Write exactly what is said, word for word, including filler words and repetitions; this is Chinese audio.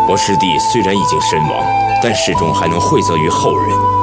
我师弟虽然已经身亡，但始终还能惠泽于后人。